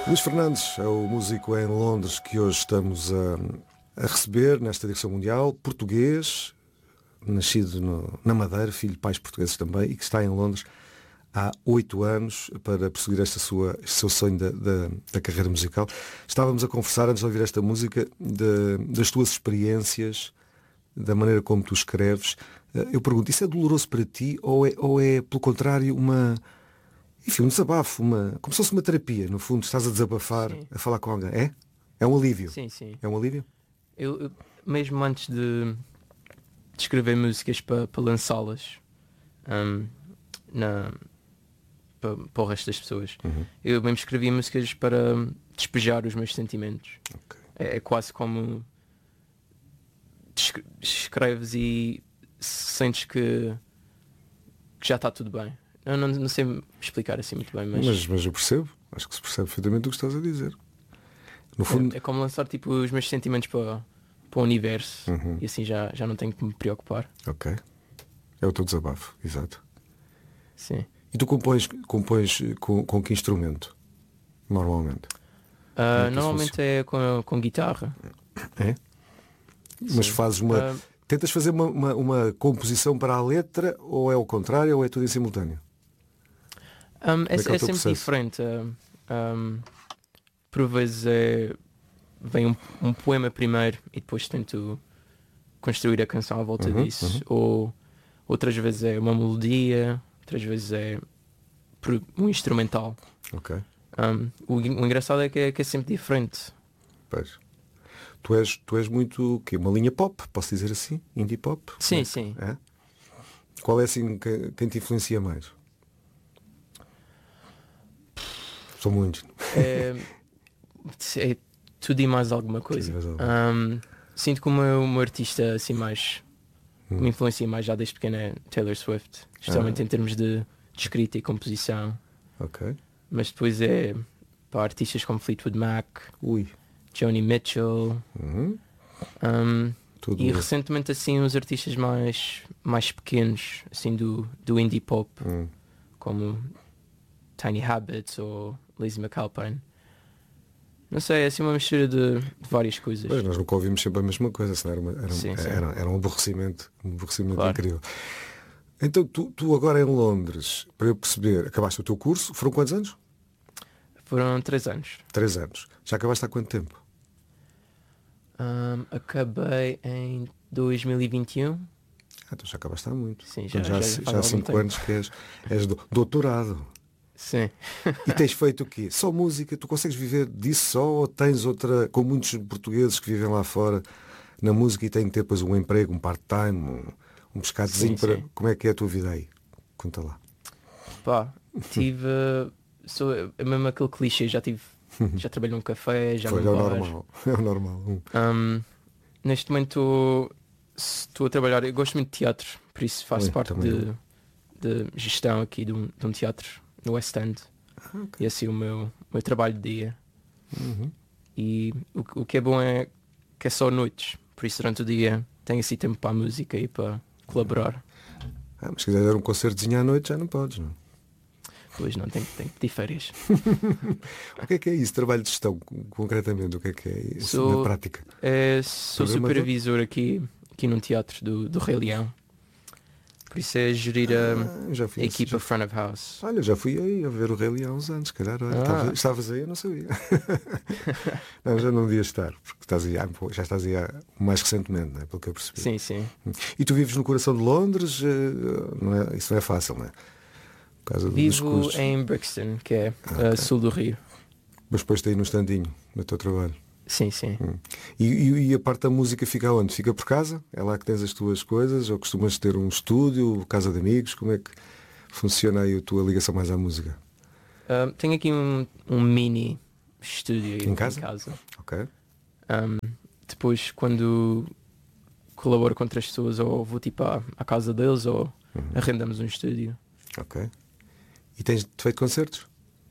Luís Fernandes é o músico em Londres que hoje estamos a receber nesta edição mundial, português, nascido na Madeira, filho de pais portugueses também, e que está em Londres há 8 anos para perseguir este seu sonho da carreira musical. Estávamos a conversar, antes de ouvir esta música, das tuas experiências, da maneira como tu escreves. Eu pergunto, isso é doloroso para ti ou é pelo contrário, um desabafo, como se fosse uma terapia, no fundo, estás a desabafar, sim, a falar com alguém. É? É um alívio? Sim, sim. É um alívio? Eu mesmo antes de escrever músicas para lançá-las para o resto das pessoas, eu mesmo escrevia músicas para despejar os meus sentimentos. Okay. É quase como escreves e sentes que já está tudo bem. Eu não sei explicar assim muito bem, mas eu percebo. Acho que se percebe perfeitamente o que estás a dizer. No fundo... é como lançar tipo os meus sentimentos para o universo, e assim já não tenho que me preocupar. Ok. É o teu desabafo, exato. Sim. E tu compões com que instrumento? Normalmente? Normalmente é com guitarra. É? Sim. Mas fazes tentas fazer uma composição para a letra, ou é o contrário, ou é tudo em simultâneo? É sempre diferente. Por vezes vem um poema primeiro e depois tento construir a canção à volta disso. Ou outras vezes é uma melodia, outras vezes é um instrumental. Ok. O engraçado é que é sempre diferente. Pois. Tu és muito uma linha pop, posso dizer assim? Indie pop? Sim, sim. É? Qual é assim quem te influencia mais? São muitos. É tudo e mais alguma coisa. Sinto que o meu artista assim mais me influencia mais já desde pequeno é Taylor Swift, especialmente em termos de escrita e composição. Ok. Mas depois é para artistas como Fleetwood Mac, Joni Mitchell, e recentemente assim uns artistas mais pequenos assim do indie pop, como Tiny Habits ou Lizzie McAlpine. Não sei, é assim uma mistura de várias coisas. Pois, nós nunca ouvimos sempre a mesma coisa, senão sim. Era um aborrecimento claro. Incrível. Então tu agora em Londres, para eu perceber, acabaste o teu curso, foram quantos anos? Foram 3 anos. 3 anos. Já acabaste há quanto tempo? Acabei em 2021. Então já acabaste há muito. Sim, então, já há 5 tempo. anos que és doutorado. Sim. E tens feito o quê? Só música? Tu consegues viver disso só, ou tens outra, como muitos portugueses que vivem lá fora na música e têm que ter depois um emprego, um part-time, um pescadozinho para... Sim. Como é que é a tua vida aí? Conta lá. Tive... é mesmo aquele clichê, já trabalhei num café, já num bar. É o normal. Neste momento estou a trabalhar, eu gosto muito de teatro, por isso faço parte de gestão aqui de um teatro no West End. Okay. E assim o meu trabalho de dia. E o que é bom é que é só noites, por isso durante o dia tenho assim tempo para a música e para colaborar. Mas se quiser dar um concertozinho à noite já não podes, não? Pois não, tenho que pedir férias. O que é isso? Trabalho de gestão, concretamente, o que é isso na prática? Sou supervisor aqui num teatro do Rei Leão. Por isso é gerir a equipa front of house. Olha, já fui aí a ver o Rei Leão há uns anos, calhar. Estavas aí, eu não sabia. Não, já não devia estar, porque já estás aí mais recentemente, não é? Pelo que eu percebi. Sim, sim. E tu vives no coração de Londres? Isso não é fácil, não é? Vivo em Brixton, que é sul do Rio. Mas depois de aí no standinho, no teu trabalho. Sim, sim. E a parte da música fica onde? Fica por casa? É lá que tens as tuas coisas? Ou costumas ter um estúdio, casa de amigos? Como é que funciona aí a tua ligação mais à música? Tenho aqui um mini estúdio em casa? Ok. Depois quando colaboro com outras pessoas, ou vou tipo à casa deles, ou arrendamos um estúdio. Ok. E tens feito concertos?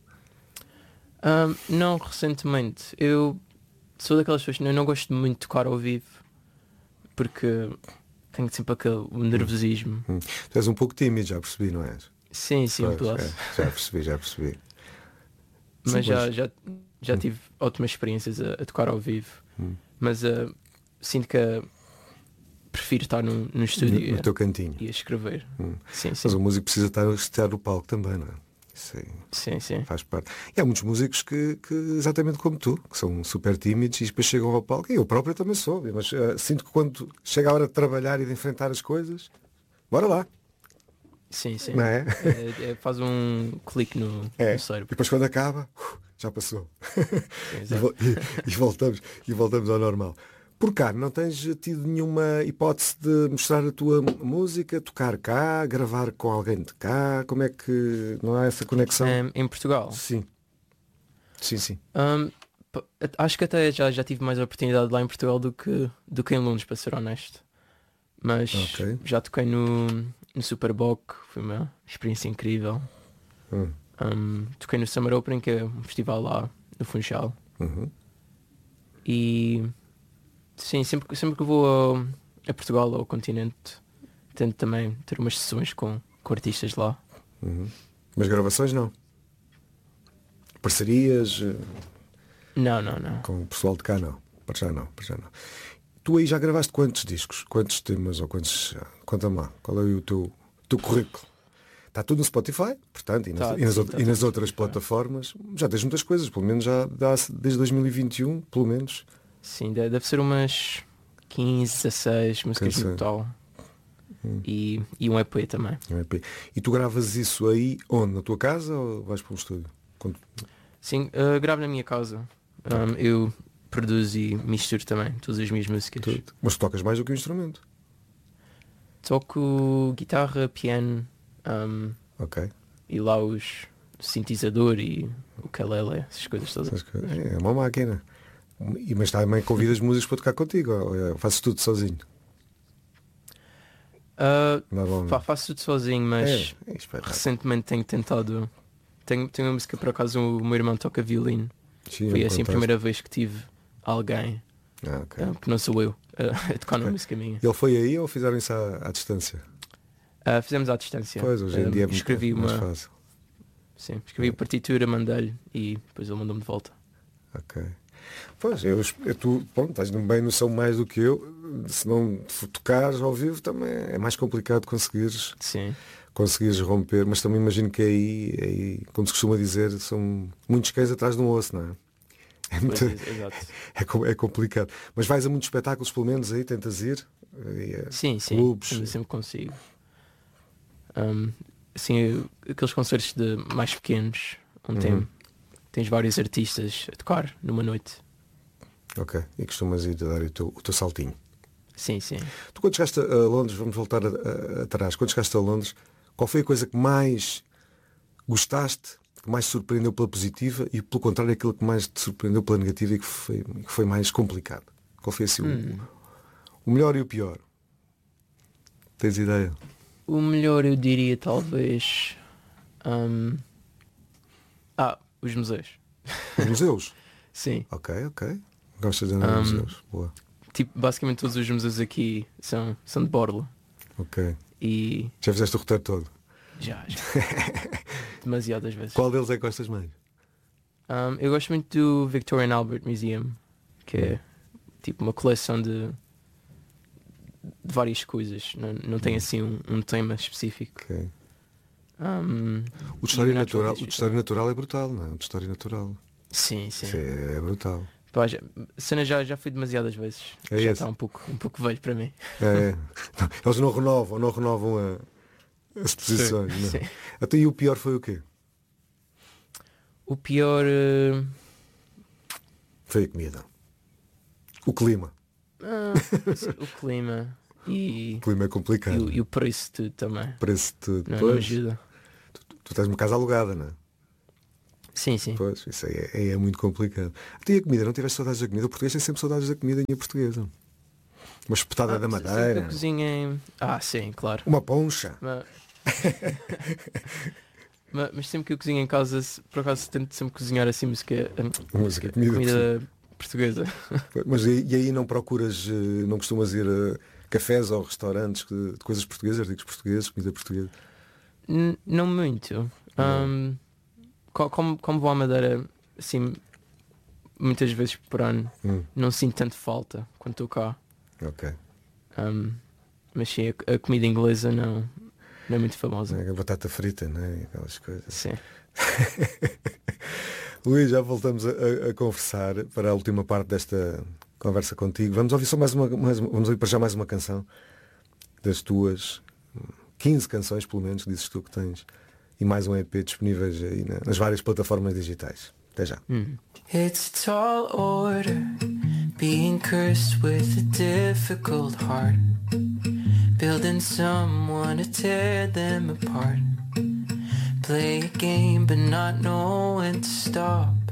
Não, recentemente. Eu sou daquelas pessoas que eu não gosto muito de tocar ao vivo, porque tenho sempre aquele nervosismo. Tu és um pouco tímido, já percebi, não és? Sim, um pedaço. Já percebi. Mas já já tive ótimas experiências a tocar ao vivo, mas sinto que prefiro estar no estúdio no teu cantinho e a escrever. Sim, sim. Mas o músico precisa estar no palco também, não é? Isso aí sim. faz parte. E há muitos músicos que exatamente como tu, que são super tímidos e depois chegam ao palco. E eu próprio também sou, mas sinto que quando chega a hora de trabalhar e de enfrentar as coisas, bora lá. Sim. Não é? Faz um clique no E cérebro. depois quando acaba, já passou. Sim, e voltamos ao normal. Por cá, não tens tido nenhuma hipótese de mostrar a tua música, tocar cá, gravar com alguém de cá? Como é que não há essa conexão? Em Portugal? Sim. Acho que até já tive mais oportunidade lá em Portugal do que em Londres, para ser honesto. Mas já toquei no Superboc, foi uma experiência incrível. Toquei no Summer Open, que é um festival lá no Funchal. E sim, sempre que eu vou a Portugal ou ao continente, tento também ter umas sessões com artistas lá. Mas gravações não? Parcerias? Não. Com o pessoal de cá não. Para já não. Tu aí já gravaste quantos discos? Quantos temas ou quantos? Conta-me lá. Qual é o teu currículo? Está tudo no Spotify, portanto, e nas outras plataformas. Já tens muitas coisas, pelo menos já dá desde 2021, pelo menos. Sim, deve ser umas 15, 16 músicas no total. E um EP também. E tu gravas isso aí onde? Na tua casa ou vais para um estúdio? Sim, gravo na minha casa. Eu produzo e misturo também todas as minhas músicas. Mas tu tocas mais do que um instrumento? Toco guitarra, piano, e lá o sintetizador e o ukulele, essas coisas todas. É uma máquina. Mas também convidas músicos para tocar contigo, ou fazes tudo sozinho? Faço tudo sozinho, mas recentemente tenho tentado. Tenho uma música, por acaso o meu irmão toca violino. Foi assim a primeira vez que tive alguém que não sou eu a tocar uma música minha. Ele foi aí ou fizeram isso à distância? Fizemos à distância. Pois, hoje em dia é mais fácil. Sim, escrevi a partitura, mandei-lhe e depois ele mandou-me de volta. Pois, tu estás bem noção mais do que eu. Se não tocares ao vivo também é mais complicado conseguires romper, mas também imagino que aí, como se costuma dizer, são muitos cães atrás de um osso, não é? É complicado. Mas vais a muitos espetáculos, pelo menos aí, tentas ir? Sim, clubes? Sempre consigo. Assim, aqueles concertos mais pequenos, onde tens vários artistas a tocar numa noite. E costumas ir dar o teu saltinho. Sim. Tu quando chegaste a Londres, vamos voltar atrás, quando chegaste a Londres, qual foi a coisa que mais gostaste, que mais te surpreendeu pela positiva e pelo contrário aquilo que mais te surpreendeu pela negativa e que foi mais complicado? Qual foi assim o melhor e o pior? Tens ideia? O melhor eu diria talvez os museus. Os museus? Sim. Ok. Gostas de andar nos museus? Boa. Tipo, basicamente todos os museus aqui são de Borla. E já fizeste o roteiro todo? Já. Demasiadas vezes. Qual deles é que gostas mais? Eu gosto muito do Victorian Albert Museum, que é tipo uma coleção de várias coisas. Não tem assim um tema específico. O de história natural é brutal, não é? O de história natural. Sim. É brutal. Pá, já fui demasiadas vezes. Já está um pouco velho para mim. Eles não renovam as exposições. Sim. Até e o pior foi o quê? O pior foi a comida. O clima. O clima e o clima é complicado. E o preço de tudo também. Não ajuda. Tu tens uma casa alugada, não é? Sim. Pois, isso aí é muito complicado. Até a comida, não tiveste saudades da comida? O português tem sempre saudades da comida portuguesa. Uma espetada da madeira. Eu cozinhei. Sim, claro. Uma poncha. Mas sempre que eu cozinho em casa, por acaso tento sempre cozinhar assim comida portuguesa. Mas e aí não procuras, não costumas ir a cafés ou restaurantes de coisas portuguesas, artigos portugueses, comida portuguesa? Não muito. Como vou à Madeira, assim, muitas vezes por ano. Não sinto tanto falta quando estou cá. Ok. Mas sim, a comida inglesa não é muito famosa. A batata frita, não é? Aquelas coisas. Sim. Luís, já voltamos a conversar para a última parte desta conversa contigo. Vamos ouvir só vamos ouvir para já mais uma canção das tuas 15 canções, pelo menos, que dizes tu que tens, e mais um EP disponíveis aí nas várias plataformas digitais. Até já. It's a tall order, being cursed with a difficult heart, building someone to tear them apart, play a game but not know when to stop,